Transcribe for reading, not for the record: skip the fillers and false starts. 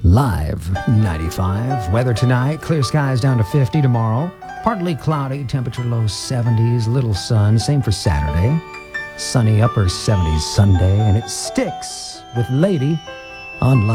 Live 95. Weather tonight, clear skies down to 50 tomorrow. Partly cloudy, temperature low 70s, little sun. Same for Saturday. Sunny upper 70s Sunday, and it sticks with Lady on Live.